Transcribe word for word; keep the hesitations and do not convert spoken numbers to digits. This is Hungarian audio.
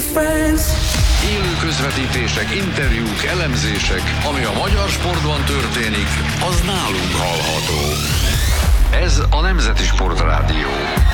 friends. Élő közvetítések, interjúk, elemzések, ami a magyar sportban történik, az nálunk hallható. Ez a Nemzeti Sportrádió.